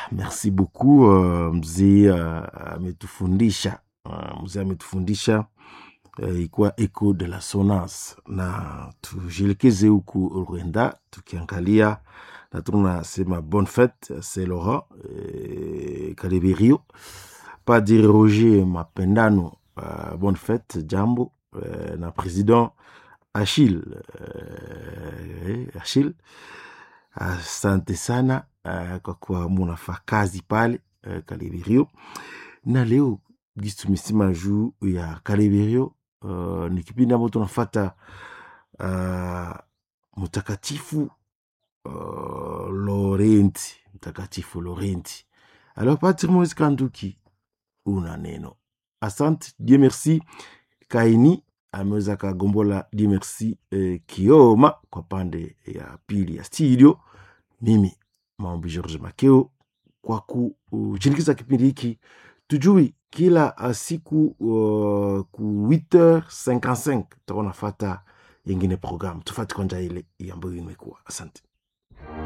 merci beaucoup mzee ametufundisha ikuwa Echo de la Sonance, na tujielekeze huku Rwanda tukiangalia na tunasema bonne fête c'est Laurent Kaleberio Padre Roger Mapendano, bonne fête jambo na président Achille asante sana kwa kuwa munafaa kazi pale Kaleberio. Na leo gisi tumesema juu ya Kaleberio, ni kipindi ambacho tunafata mtakatifu Laurenti. Alors Patrick Moïse Kanduki, una neno. Asante, Dieu merci. Kaini ameweza kagombola, Dieu merci. Kioma kwa pande ya pili ya studio. Mimi Maombi George Makeo kwa kushinikiza kipindi hiki. Tujui kila siku ku 8h55 tutakuwa nafata yengine programu. Tufati konja ile ambayo imekuwa. Asante.